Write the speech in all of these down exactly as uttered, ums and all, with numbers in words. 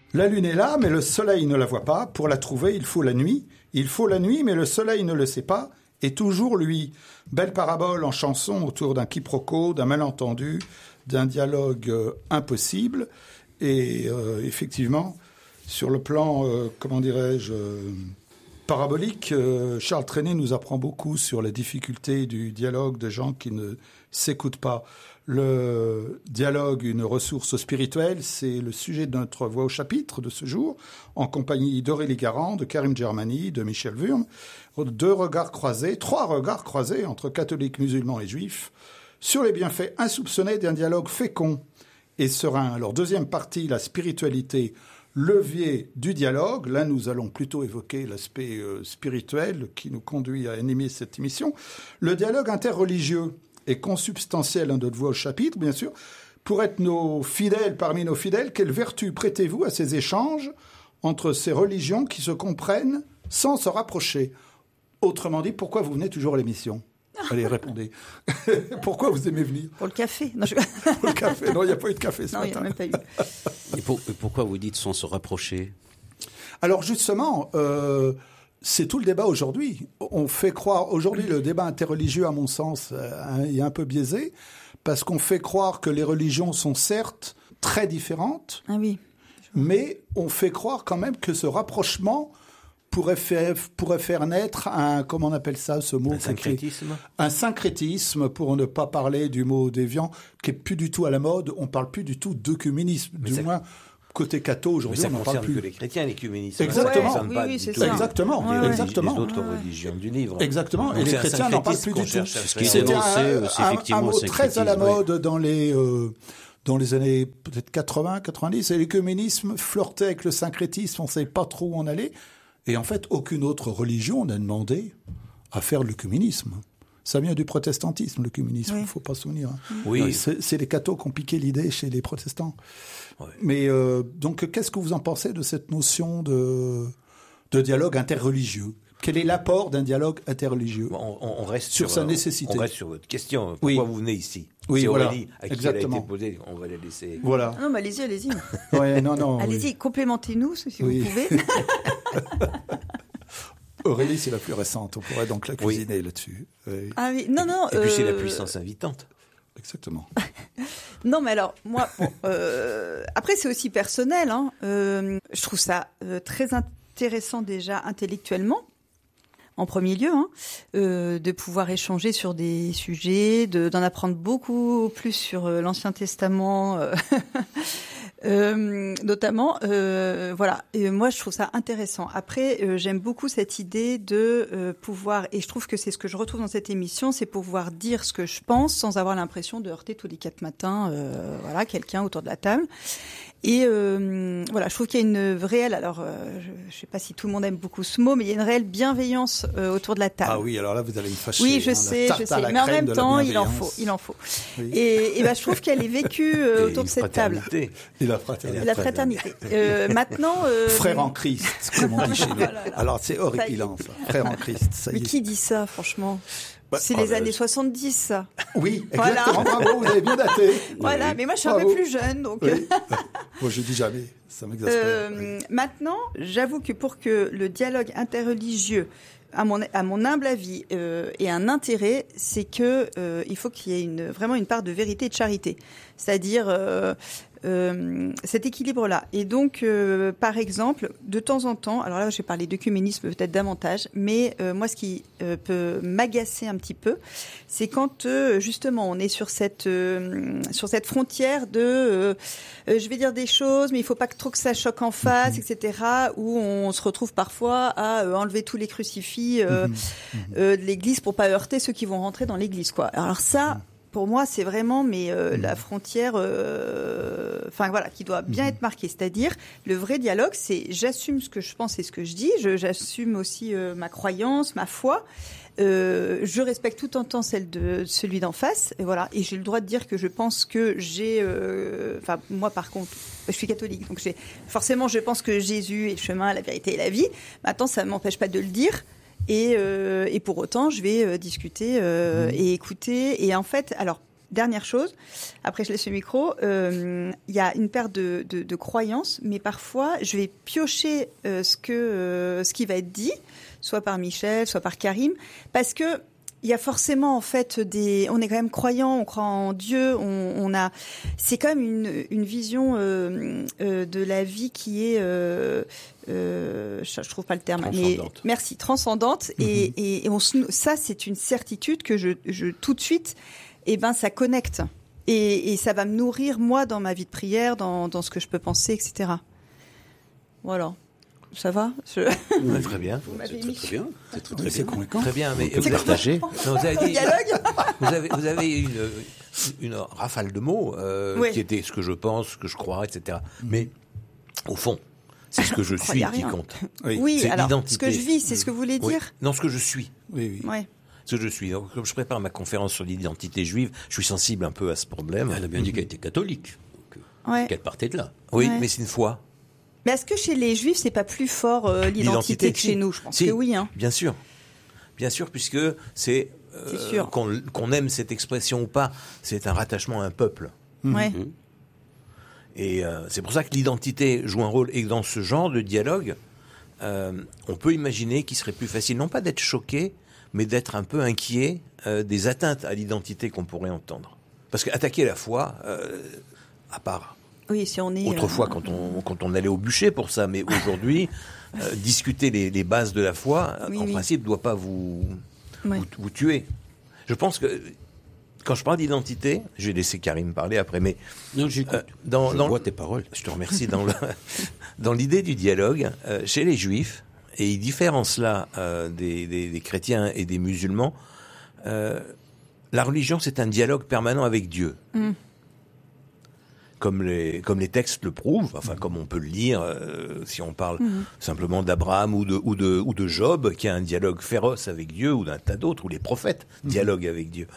La lune est là, mais le soleil ne la voit pas. Pour la trouver, il faut la nuit. Il faut la nuit, mais le soleil ne le sait pas. Et toujours lui. Belle parabole en chanson autour d'un quiproquo, d'un malentendu, d'un dialogue euh, impossible. Et euh, effectivement, sur le plan, euh, comment dirais-je, euh, parabolique, euh, Charles Trenet nous apprend beaucoup sur les difficultés du dialogue de gens qui ne s'écoutent pas. Le dialogue, une ressource spirituelle, c'est le sujet de notre voix au chapitre de ce jour, en compagnie d'Aurélie Garand, de Karim Djermani, de Michel Wurm. Deux regards croisés, trois regards croisés entre catholiques, musulmans et juifs, sur les bienfaits insoupçonnés d'un dialogue fécond et serein. Alors, deuxième partie, la spiritualité, levier du dialogue. Là, nous allons plutôt évoquer l'aspect euh, spirituel qui nous conduit à animer cette émission. Le dialogue interreligieux est consubstantiel à notre voix au chapitre, bien sûr. Pour être nos fidèles parmi nos fidèles, quelle vertu prêtez-vous à ces échanges entre ces religions qui se comprennent sans se rapprocher? Autrement dit, pourquoi vous venez toujours à l'émission? Allez, répondez. Pourquoi vous aimez venir? Pour le café. Non, je... Pour le café. Non, il n'y a pas eu de café ce non, matin. Non, il n'y a même pas eu. Et, pour, et pourquoi vous dites sans se rapprocher? Alors justement, euh, c'est tout le débat aujourd'hui. On fait croire, aujourd'hui, le débat interreligieux, à mon sens, euh, est un peu biaisé, parce qu'on fait croire que les religions sont certes très différentes, ah oui. mais on fait croire quand même que ce rapprochement pourrait faire, pourrait faire naître un, comment on appelle ça, ce mot? Un syncrétisme. Un syncrétisme, pour ne pas parler du mot déviant, qui est plus du tout à la mode. On parle plus du tout d'œcuménisme, du ça... moins côté catho aujourd'hui. Mais ça on ne en parle concerne plus. que les chrétiens, l'écuménisme. Exactement. Ça ne oui, pas oui, du c'est tout. ça. Exactement. Ouais, ouais. Exactement. Les autres Ouais. religions du livre. Exactement. Donc et les c'est chrétiens n'en parlent plus du tout. Ce qui est C'était dénoncé, un, c'est un, effectivement un mot le très à la syncrétisme, mode dans les euh, dans les années peut-être quatre-vingts, quatre-vingt-dix. Et l'écuménisme flirtait avec le syncrétisme. On ne savait pas trop où en aller. Et en fait, aucune autre religion n'a demandé à faire de l'œcuménisme. Ça vient du protestantisme, l'œcuménisme, il oui. ne faut pas se souvenir. Hein. Oui. C'est, c'est les cathos qui ont piqué l'idée chez les protestants. Oui. Mais euh, donc, qu'est-ce que vous en pensez de cette notion de, de dialogue interreligieux? Quel est l'apport d'un dialogue interreligieux? on, on reste sur, sur sa nécessité. On reste sur votre question. Pourquoi oui. vous venez ici? Oui, c'est voilà. Aurélie à qui Exactement. elle a été posée. On va la laisser. Voilà. Non, mais allez-y, allez-y. Ouais, non, non. Allez-y, oui. complémentez-nous si oui. vous pouvez. Aurélie, c'est la plus récente. On pourrait donc la cuisiner oui. là-dessus. Oui. Ah oui, non, non. Et puis, euh... c'est la puissance invitante. Exactement. Non, mais alors, moi, bon, euh, après, c'est aussi personnel. Hein. Euh, je trouve ça euh, très intéressant déjà intellectuellement, en premier lieu, hein, euh, de pouvoir échanger sur des sujets, de, d'en apprendre beaucoup plus sur euh, l'Ancien Testament, euh, euh, notamment. Euh, voilà. Et moi, je trouve ça intéressant. Après, euh, j'aime beaucoup cette idée de euh, pouvoir, et je trouve que c'est ce que je retrouve dans cette émission, c'est pouvoir dire ce que je pense sans avoir l'impression de heurter tous les quatre matins, euh, voilà, quelqu'un autour de la table. Et euh, voilà, je trouve qu'il y a une réelle, alors euh, je ne sais pas si tout le monde aime beaucoup ce mot, mais il y a une réelle bienveillance euh, autour de la table. Ah oui, alors là vous allez me fâcher. Oui, je hein, sais, je sais, mais en même temps, il en faut, il en faut. Oui. Et, et ben, je trouve qu'elle est vécue euh, autour de cette table. Et la fraternité. La fraternité. Euh, maintenant, euh, frère en Christ, comme on dit chez nous. Voilà, alors c'est horripilant, ça. Frère en Christ. Ça y mais est. qui dit ça, franchement? Bah, c'est oh, les bah, années soixante-dix, ça. Oui, exactement. Voilà. Bravo, vous avez bien daté. Voilà, oui. mais moi, je suis Bravo. un peu plus jeune, donc. Oui. Moi, je dis jamais. Ça m'exaspère. Euh, oui. Maintenant, j'avoue que pour que le dialogue interreligieux, à mon, à mon humble avis, euh, ait un intérêt, c'est que euh, il faut qu'il y ait une, vraiment une part de vérité et de charité. C'est-à-dire euh, euh, cet équilibre-là. Et donc, euh, par exemple, de temps en temps, alors là, je vais parler d'œcuménisme peut-être davantage, mais euh, moi, ce qui euh, peut m'agacer un petit peu, c'est quand euh, justement on est sur cette euh, sur cette frontière de, euh, euh, je vais dire des choses, mais il faut pas que trop que ça choque en face, mmh. et cetera. Où on se retrouve parfois à euh, enlever tous les crucifix euh, mmh. euh, de l'église pour pas heurter ceux qui vont rentrer dans l'église, quoi. Alors ça. Mmh. Pour moi, c'est vraiment mais euh, mmh. la frontière, enfin euh, voilà, qui doit bien mmh. être marquée. C'est-à-dire, le vrai dialogue, c'est j'assume ce que je pense et ce que je dis, je, j'assume aussi euh, ma croyance, ma foi. Euh, je respecte tout autant celle de celui d'en face, et voilà. Et j'ai le droit de dire que je pense que j'ai, enfin euh, moi par contre, je suis catholique, donc j'ai forcément je pense que Jésus est le chemin, la vérité et la vie. Maintenant, ça ne m'empêche pas de le dire. Et, euh, et pour autant, je vais euh, discuter euh, mmh. et écouter. Et en fait, alors dernière chose, après je laisse le micro, euh, il y a une paire de, de, de croyances, mais parfois je vais piocher euh, ce, que, euh, ce qui va être dit, soit par Michel, soit par Karim, parce que il y a forcément en fait des, on est quand même croyants, on croit en Dieu, on, on a, c'est quand même une, une vision euh, euh, de la vie qui est, euh, euh, je, je trouve pas le terme, mais merci, transcendante. Mm-hmm. Et, et, et on, ça c'est une certitude que je, je tout de suite, eh ben ça connecte et, et ça va me nourrir moi dans ma vie de prière, dans, dans ce que je peux penser, et cetera. Voilà. Ça va je... ouais, Très bien. Vous m'avez mis... Très bien. C'est très, très, oui, bien. C'est très bien. Mais vous partagez. Non, vous, avez dit, vous avez vous avez une, une rafale de mots euh, oui. qui était ce que je pense, ce que je crois, et cetera. Mais au fond, c'est ce que je suis qui compte. Oui, oui alors l'identité. Ce que je vis, c'est ce que vous voulez dire. Oui. Non, ce que je suis. Oui, oui. Ouais. Ce que je suis. Donc, comme je prépare ma conférence sur l'identité juive, je suis sensible un peu à ce problème. Elle a bien dit qu'elle était catholique, donc, ouais. qu'elle partait de là. Oui, ouais. mais c'est une foi. Mais est-ce que chez les Juifs, c'est pas plus fort euh, l'identité, l'identité que si. Chez nous? Je pense si. que oui. Hein. Bien sûr, bien sûr, puisque c'est, euh, c'est sûr. Qu'on, qu'on aime cette expression ou pas, c'est un rattachement à un peuple. Mmh. Ouais. Et euh, c'est pour ça que l'identité joue un rôle. Et dans ce genre de dialogue, euh, on peut imaginer qu'il serait plus facile, non pas d'être choqué, mais d'être un peu inquiet euh, des atteintes à l'identité qu'on pourrait entendre. Parce qu'attaquer la foi, euh, à part. Oui, si on est autrefois euh... quand on quand on allait au bûcher pour ça, mais aujourd'hui euh, discuter les, les bases de la foi, oui, en oui. principe, doit pas vous, ouais. vous vous tuer. Je pense que quand je parle d'identité, je vais laisser Karim parler après, mais non, euh, dans, je dans vois tes paroles. Je te remercie. Dans le, dans l'idée du dialogue, euh, chez les Juifs, et ils diffèrent en cela euh, des, des, des chrétiens et des musulmans. Euh, la religion, c'est un dialogue permanent avec Dieu. Mm. Comme les, comme les textes le prouvent, enfin comme on peut le lire, euh, si on parle mmh. simplement d'Abraham ou de, ou, de, ou de Job, qui a un dialogue féroce avec Dieu, ou d'un tas d'autres, ou les prophètes mmh. dialoguent avec Dieu.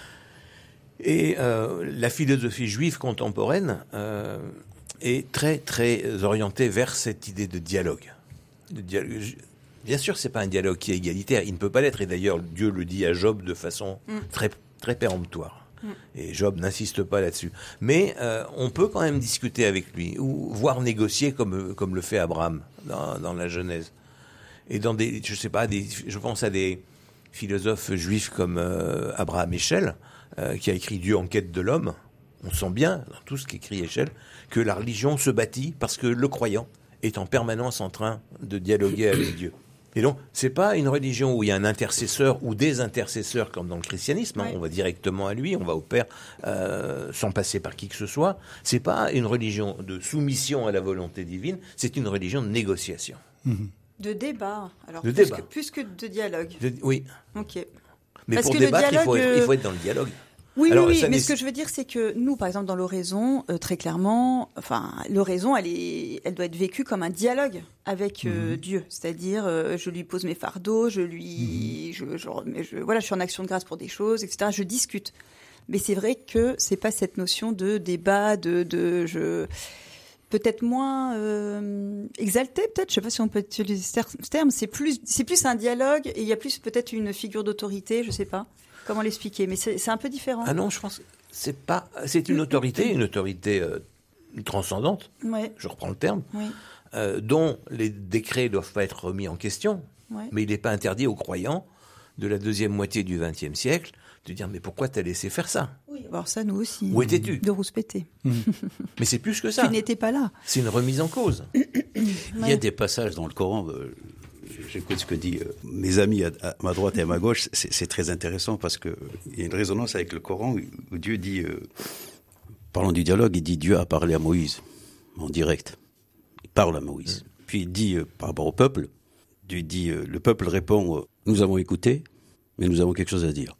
Et euh, la philosophie juive contemporaine euh, est très très orientée vers cette idée de dialogue. De dialogue. Bien sûr, c'est pas un dialogue qui est égalitaire, il ne peut pas l'être, et d'ailleurs Dieu le dit à Job de façon mmh. très, très péremptoire. Et Job n'insiste pas là-dessus. Mais euh, on peut quand même discuter avec lui, ou voire négocier comme, comme le fait Abraham dans, dans la Genèse. Et dans des, je sais pas, des, je pense à des philosophes juifs comme euh, Abraham Heschel, euh, qui a écrit Dieu en quête de l'homme. On sent bien, dans tout ce qu'écrit Heschel, que la religion se bâtit parce que le croyant est en permanence en train de dialoguer avec Dieu. Et donc, c'est pas une religion où il y a un intercesseur ou des intercesseurs comme dans le christianisme. Hein, ouais. On va directement à lui, on va au Père euh, sans passer par qui que ce soit. C'est pas une religion de soumission à la volonté divine. C'est une religion de négociation, mmh. de débat. Alors de plus, débat. Que, plus que de dialogue. De, oui. Ok. Mais Parce pour que débattre, dialogue, il, faut être, il faut être dans le dialogue. Oui, Alors, oui, oui. mais ce que je veux dire, c'est que nous, par exemple, dans l'oraison, euh, très clairement, enfin, l'oraison, elle est, elle doit être vécue comme un dialogue avec euh, mmh. Dieu. C'est-à-dire, euh, je lui pose mes fardeaux, je lui, mmh. je, je, je, voilà, je suis en action de grâce pour des choses, et cetera. Je discute. Mais c'est vrai que c'est pas cette notion de débat, de, de, je, peut-être moins euh, exalté, peut-être. Je sais pas si on peut utiliser ce terme. C'est plus, c'est plus un dialogue et il y a plus peut-être une figure d'autorité, je sais pas. Comment l'expliquer? Mais c'est, c'est un peu différent. Ah non, je pense que c'est pas. C'est une autorité, une autorité euh, transcendante. Ouais. Je reprends le terme. Oui. Euh, dont les décrets doivent pas être remis en question. Ouais. Mais il n'est pas interdit aux croyants de la deuxième moitié du vingtième siècle de dire mais pourquoi t'as laissé faire ça? Oui. Alors ça, nous aussi. Où étais-tu? De rouspéter. Mmh. Mais c'est plus que ça. Tu n'étais pas là. C'est une remise en cause. Il y a des passages dans le Coran. Euh, J'écoute ce que disent euh, mes amis à, à ma droite et à ma gauche. C'est, c'est très intéressant parce qu'il y a une résonance avec le Coran où, où Dieu dit, euh, parlant du dialogue, il dit Dieu a parlé à Moïse en direct. Il parle à Moïse. Mmh. Puis il dit euh, par rapport au peuple, Dieu dit, euh, le peuple répond, euh, nous avons écouté, mais nous avons quelque chose à dire.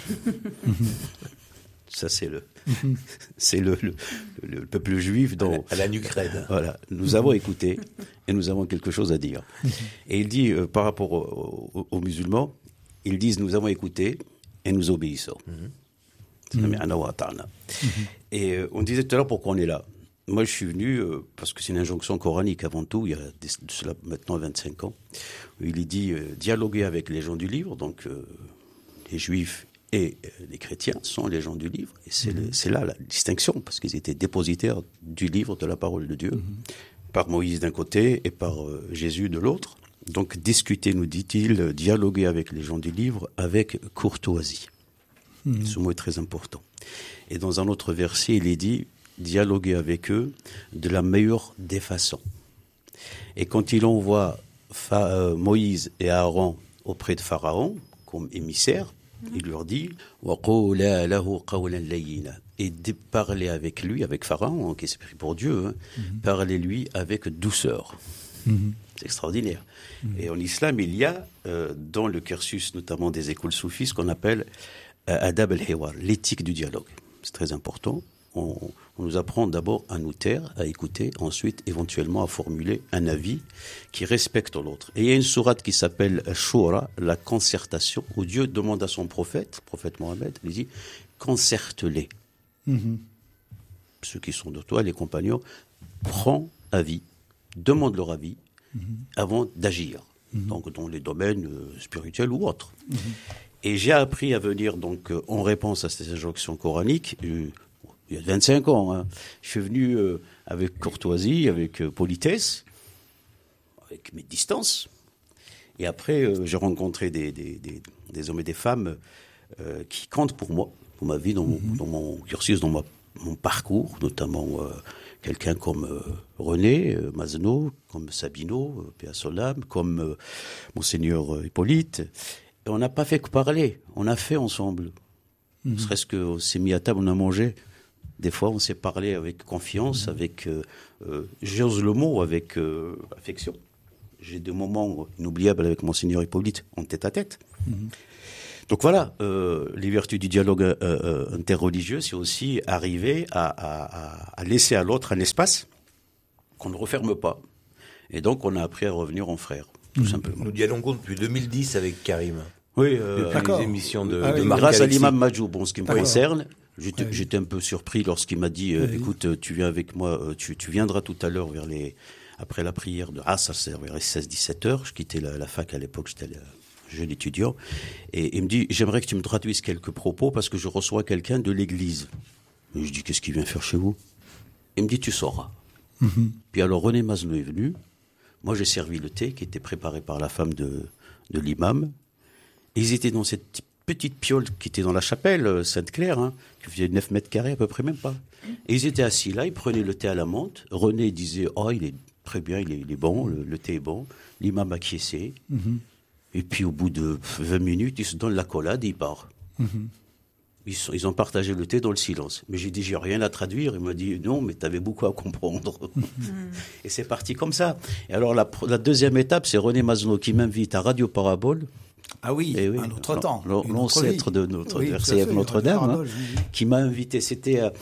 Mmh. Ça, c'est le, c'est le, le, le, le peuple juif dont... À la, à la nuque raide. Voilà. Nous avons écouté et nous avons quelque chose à dire. Et il dit, euh, par rapport aux, aux, aux musulmans, ils disent, nous avons écouté et nous obéissons. Mm-hmm. Mm-hmm. Et euh, on disait tout à l'heure pourquoi on est là. Moi, je suis venu, euh, parce que c'est une injonction coranique avant tout, il y a des, de cela maintenant vingt-cinq ans, où il est dit, euh, dialoguer avec les gens du livre, donc euh, les juifs Et les chrétiens sont les gens du livre. Et c'est, mmh. le, c'est là la distinction, parce qu'ils étaient dépositaires du livre, de la parole de Dieu, mmh. par Moïse d'un côté et par euh, Jésus de l'autre. Donc discuter, nous dit-il, dialoguer avec les gens du livre avec courtoisie. Mmh. Ce mot est très important. Et dans un autre verset, il est dit dialoguer avec eux de la meilleure des façons. Et quand il envoie Fa- euh, Moïse et Aaron auprès de Pharaon comme émissaires, mmh. il leur dit وَقُولَا لَهُ قَوْلًا لَيِّنًا et de parler avec lui, avec Pharaon, qui s'est pris pour Dieu, hein, mmh. parlez-lui avec douceur. Mmh. C'est extraordinaire. Mmh. Et en islam, il y a, euh, dans le cursus notamment des écoles soufis, ce qu'on appelle euh, adab al-hiwar, l'éthique du dialogue. C'est très important. On, on nous apprend d'abord à nous taire, à écouter, ensuite éventuellement à formuler un avis qui respecte l'autre. Et il y a une sourate qui s'appelle Shura, la concertation, où Dieu demande à son prophète, prophète Mohammed, il dit « concerte-les mmh. ». Ceux qui sont de toi, les compagnons, prends avis, demande leur avis, Mmh. avant d'agir, mmh. donc dans les domaines euh, spirituels ou autres. Mmh. Et j'ai appris à venir, donc, euh, en réponse à ces injonctions coraniques, euh, il y a vingt-cinq ans, hein, je suis venu euh, avec courtoisie, avec euh, politesse, avec mes distances. Et après, euh, j'ai rencontré des, des, des, des hommes et des femmes euh, qui comptent pour moi, pour ma vie, dans, mmh. mon, dans mon cursus, dans ma, mon parcours, notamment euh, quelqu'un comme euh, René euh, Mazeno, comme Sabino, euh, P A Solam, comme euh, Monseigneur euh, Hippolyte. Et on n'a pas fait que parler, on a fait ensemble. Mmh. Serait-ce qu'on s'est mis à table, on a mangé. Des fois, on s'est parlé avec confiance, mmh. avec, euh, euh, j'ose le mot, avec euh, affection. J'ai des moments inoubliables avec Monseigneur Hippolyte, en tête à tête. Mmh. Donc voilà, euh, les vertus du dialogue euh, euh, interreligieux, c'est aussi arriver à, à, à laisser à l'autre un espace qu'on ne referme pas. Et donc, on a appris à revenir en frère, tout mmh. simplement. Nous dialoguons depuis deux mille dix avec Karim. Oui, euh, les émissions de, ah, de oui, Marc grâce Alexis. à l'imam Majou, bon, ce qui me D'accord. concerne, j'étais, oui. j'étais un peu surpris lorsqu'il m'a dit euh, oui. écoute, tu viens avec moi, tu, tu viendras tout à l'heure vers les, après la prière de Assar, c'est vers les seize dix-sept heures. Je quittais la, la fac à l'époque, j'étais là, jeune étudiant, et il me dit, j'aimerais que tu me traduises quelques propos parce que je reçois quelqu'un de l'église. Et je dis, qu'est-ce qu'il vient faire chez vous? Il me dit, tu sauras. Mm-hmm. Puis alors René Mazeno est venu, moi j'ai servi le thé qui était préparé par la femme de, de l'imam, et ils étaient dans cette petite piole qui était dans la chapelle Sainte-Claire, hein, qui faisait neuf mètres carrés à peu près, même pas. Et ils étaient assis là, ils prenaient le thé à la menthe, René disait, oh il est très bien, il est, il est bon, le, le thé est bon, l'imam acquiesçait. Mm-hmm. Et puis, au bout de vingt minutes, ils se donnent l'accolade et ils partent. Mmh. Ils, sont, ils ont partagé le thé dans le silence. Mais j'ai dit, j'ai rien à traduire. Il m'a dit, non, mais tu avais beaucoup à comprendre. Mmh. Et c'est parti comme ça. Et alors, la, la deuxième étape, c'est René Mazeno qui m'invite à Radio Parabole. Ah oui, oui, un autre temps. L'ancêtre de notre oui, R C F Notre-Dame, hein, oui. qui m'a invité. C'était à,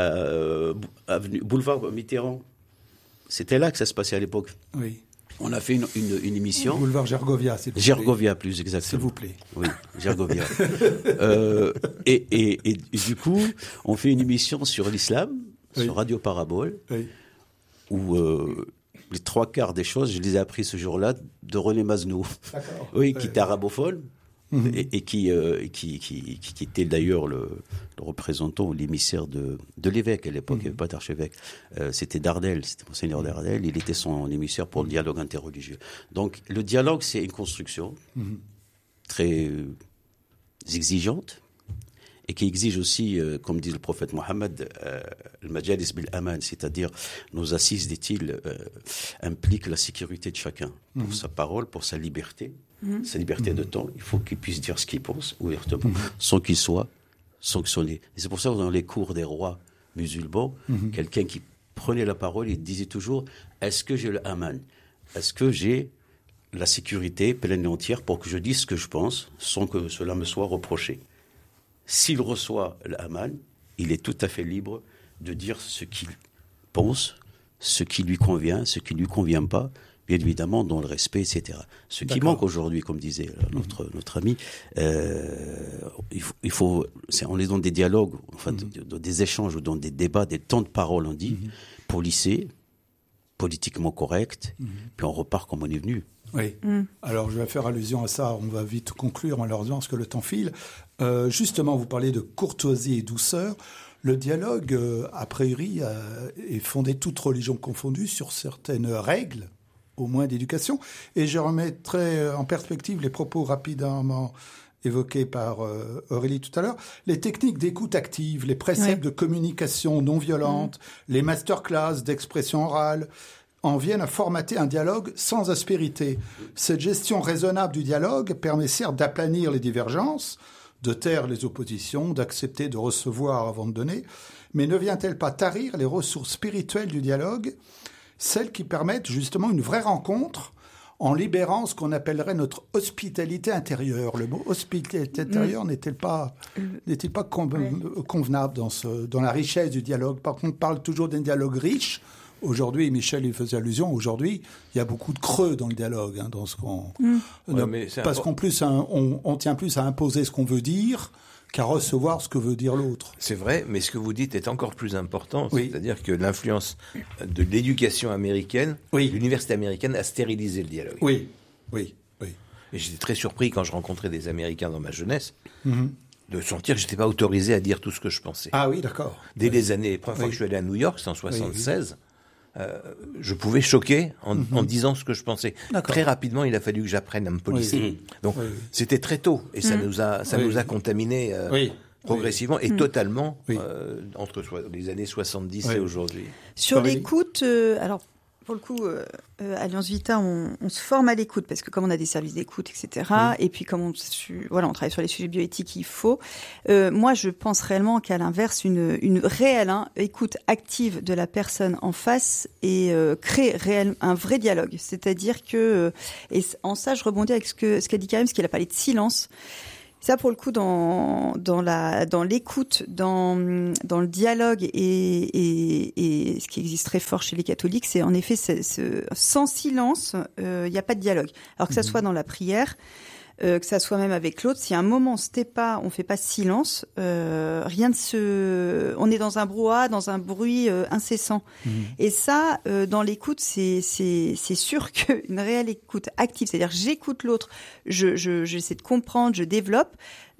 à, à Boulevard Mitterrand. C'était là que ça se passait à l'époque. Oui. On a fait une, une, une émission. Boulevard Gergovia, s'il vous plaît. Gergovia, plus exactement. S'il vous plaît. Oui, Gergovia. euh, et, et, et, et du coup, on fait une émission sur l'islam, oui. sur Radio Parabole, oui. où euh, les trois quarts des choses, je les ai appris ce jour-là de René Mazeno. D'accord. Oui, qui était arabophone. Mmh. Et, et qui, euh, qui, qui, qui, qui était d'ailleurs le, le représentant ou l'émissaire de, de l'évêque à l'époque, mmh. il n'y avait pas d'archevêque. Euh, c'était Dardel, c'était Monseigneur Dardel, il était son émissaire pour le dialogue interreligieux. Donc le dialogue, c'est une construction mmh. très euh, exigeante et qui exige aussi, euh, comme dit le prophète Mohammed, euh, le majalis bil aman, c'est-à-dire nos assises, dit-il, euh, impliquent la sécurité de chacun pour mmh. sa parole, pour sa liberté. Mmh. Sa liberté mmh. de temps, il faut qu'il puisse dire ce qu'il pense ouvertement, mmh. sans qu'il soit sanctionné. Et c'est pour ça que dans les cours des rois musulmans, mmh. quelqu'un qui prenait la parole, il disait toujours, est-ce que j'ai le aman? Est-ce que j'ai la sécurité pleine et entière pour que je dise ce que je pense, sans que cela me soit reproché? S'il reçoit le aman, il est tout à fait libre de dire ce qu'il pense, ce qui lui convient, ce qui ne lui convient pas, bien évidemment dans le respect, et cetera. Ce D'accord. qui manque aujourd'hui, comme disait notre, mmh. notre ami, euh, il faut, il faut c'est, on est dans des dialogues, enfin, mmh. dans des échanges ou dans des débats, des temps de parole, on dit, mmh. policés, politiquement corrects, mmh. puis on repart comme on est venu. Oui. Mmh. Alors, je vais faire allusion à ça. On va vite conclure en leur disant, parce que le temps file. Euh, justement, vous parlez de courtoisie et douceur. Le dialogue, euh, a priori, euh, est fondé, toute religion confondue, sur certaines règles, au moins d'éducation. Et je remettrai en perspective les propos rapidement évoqués par euh, Aurélie tout à l'heure. Les techniques d'écoute active, les préceptes ouais. de communication non violente, mmh. les masterclass d'expression orale, en viennent à formater un dialogue sans aspérité. Cette gestion raisonnable du dialogue permet certes d'aplanir les divergences, de taire les oppositions, d'accepter de recevoir avant de donner, mais ne vient-elle pas tarir les ressources spirituelles du dialogue, celles qui permettent justement une vraie rencontre en libérant ce qu'on appellerait notre hospitalité intérieure. Le mot hospitalité intérieure mmh. n'est-il pas, n'est-il pas con- ouais. convenable dans, ce, dans la richesse du dialogue? Par contre, on parle toujours d'un dialogue riche. Aujourd'hui, Michel y faisait allusion, aujourd'hui, il y a beaucoup de creux dans le dialogue, hein, dans ce qu'on, mmh. ouais, mais parce qu'en plus, hein, on, on tient plus à imposer ce qu'on veut dire qu'à recevoir ce que veut dire l'autre. C'est vrai, mais ce que vous dites est encore plus important, oui. c'est-à-dire que l'influence de l'éducation américaine, oui. l'université américaine a stérilisé le dialogue. Oui, oui, oui. Et j'étais très surpris quand je rencontrais des Américains dans ma jeunesse, mmh. de sentir que je n'étais pas autorisé à dire tout ce que je pensais. Ah oui, d'accord. Dès oui. les années, la première oui. fois que je suis allé à New York, c'est en soixante-seize, oui, oui. Euh, je pouvais choquer en, mmh. en disant ce que je pensais. D'accord. Très rapidement, il a fallu que j'apprenne à me policer. Oui, oui. Donc, oui, oui. c'était très tôt et ça mmh. nous a, ça oui, nous a contaminés euh, oui. progressivement oui. et mmh. totalement oui. euh, entre so- les années soixante-dix oui. et aujourd'hui. Sur Aurélie. l'écoute, euh, alors pour le coup, euh, euh, Alliance Vita, on, on se forme à l'écoute parce que comme on a des services d'écoute, et cetera. Mmh. Et puis comme on, voilà, on travaille sur les sujets bioéthiques, il faut. Euh, moi, je pense réellement qu'à l'inverse, une, une réelle hein, écoute active de la personne en face et euh, crée réel, un vrai dialogue. C'est-à-dire que, euh, et en ça, je rebondis avec ce que ce qu'a dit Karim, parce qu'il a parlé de silence. Ça, pour le coup, dans dans la dans l'écoute, dans dans le dialogue et et, et ce qui existe très fort chez les catholiques, c'est en effet ce, ce, sans silence, il euh, n'y a pas de dialogue. Alors que ça soit dans la prière, euh, que ça soit même avec l'autre, si à un moment on se tait pas, on fait pas silence, euh, rien ne se, on est dans un brouhaha, dans un bruit euh, incessant. Mmh. Et ça, euh, dans l'écoute, c'est c'est c'est sûr qu'une réelle écoute active, c'est-à-dire j'écoute l'autre, je je j'essaie de comprendre, je développe.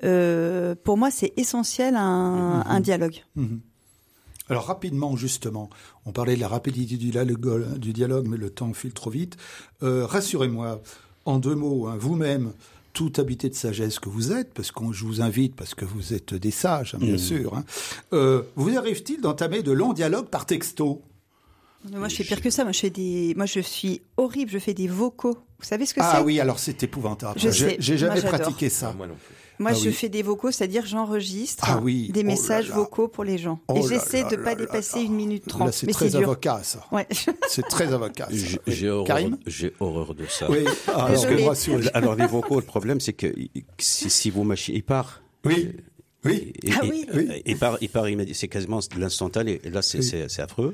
Euh, pour moi, c'est essentiel un mmh. un dialogue. Mmh. Alors rapidement, justement, on parlait de la rapidité du dialogue, du dialogue mais le temps file trop vite. Euh, rassurez-moi, en deux mots, hein, vous-même, tout habité de sagesse que vous êtes, parce que je vous invite, parce que vous êtes des sages, hein, bien mmh. sûr, hein, euh, vous arrive-t-il d'entamer de longs dialogues par texto ? Moi, je fais pire que ça. Moi, je fais des. Moi, je suis horrible. Je fais des vocaux. Vous savez ce que ah, c'est ? Ah oui, alors c'est épouvantable. Je j'ai, sais. j'ai jamais moi, pratiqué ça. Moi non plus. Moi, ah je oui. fais des vocaux, c'est-à-dire j'enregistre ah oui. des messages oh là là. vocaux pour les gens. Oh et j'essaie là de ne pas là dépasser là. une minute trente. Là, c'est mais très c'est dur. avocat, ça. Ouais. C'est très avocat, ça. J'ai, j'ai, horreur, Karim j'ai horreur de ça. Oui, ah, alors, Désolée. alors les vocaux, le problème, c'est que si, si vos machines, il part. Oui. Oui. Et, ah et, oui. Et, il part, il part immédiatement. C'est quasiment de l'instantané. Et là, c'est, oui. c'est, c'est affreux.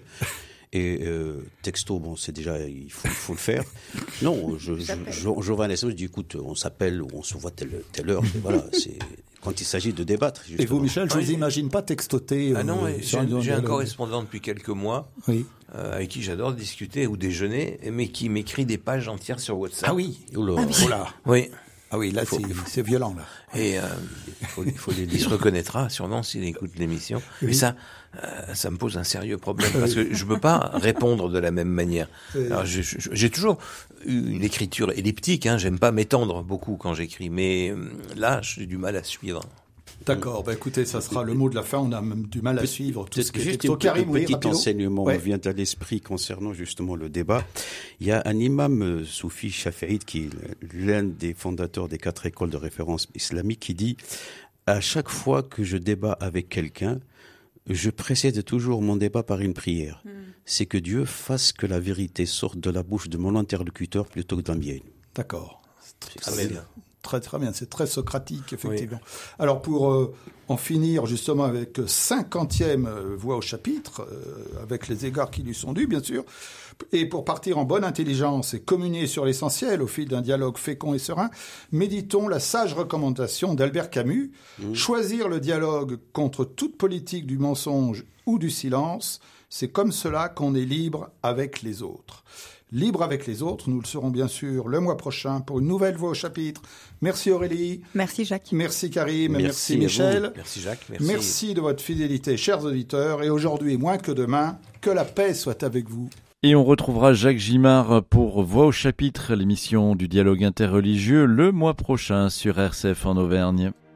Et euh, texto, bon, c'est déjà, il faut, il faut le faire. Non, je, je, je, je vais à l'essence, je dis, écoute, on s'appelle ou on se voit telle, telle heure. Et voilà, c'est quand il s'agit de débattre. Justement. Et vous, Michel, je ne vous imagine pas textoter. Ah non, euh, j'ai, un, j'ai un correspondant depuis quelques mois, oui. euh, avec qui j'adore discuter ou déjeuner, mais qui m'écrit des pages entières sur WhatsApp. Ah oui. Oula. Ah oui. Oula. Oui. Ah oui, là, faut, c'est, c'est violent, là. Et euh, il, faut, il, faut les, il se reconnaîtra sûrement s'il écoute l'émission. Oui. Mais ça, euh, ça me pose un sérieux problème parce que je ne peux pas répondre de la même manière. Alors, j'ai, j'ai toujours eu une écriture elliptique. Hein, j'aime pas m'étendre beaucoup quand j'écris, mais là, j'ai du mal à suivre. D'accord, bah écoutez, ça sera le mot de la fin, on a même du mal à suivre tout ce qui est juste texto. Un Karim, petit oui, enseignement ouais. me vient à l'esprit concernant justement le débat. Il y a un imam euh, soufi Shafi'ite qui est l'un des fondateurs des quatre écoles de référence islamiques qui dit « À chaque fois que je débat avec quelqu'un, je précède toujours mon débat par une prière. Mm. C'est que Dieu fasse que la vérité sorte de la bouche de mon interlocuteur plutôt que d'un mienne. » D'accord. C'est très bien. Très, très bien, c'est très socratique, effectivement. Oui. Alors, pour euh, en finir justement avec cinquantième euh, voix au chapitre, euh, avec les égards qui lui sont dus, bien sûr, et pour partir en bonne intelligence et communier sur l'essentiel au fil d'un dialogue fécond et serein, méditons la sage recommandation d'Albert Camus, mmh. choisir le dialogue contre toute politique du mensonge ou du silence, C'est comme cela qu'on est libre avec les autres. Libre avec les autres, nous le serons bien sûr le mois prochain pour une nouvelle Voix au chapitre. Merci Aurélie. Merci Jacques. Merci Karim. Merci, merci Michel. Merci Jacques. Merci. Merci de votre fidélité, chers auditeurs. Et aujourd'hui, moins que demain, que la paix soit avec vous. Et on retrouvera Jacques Gimard pour Voix au chapitre, l'émission du dialogue interreligieux, le mois prochain sur R C F en Auvergne.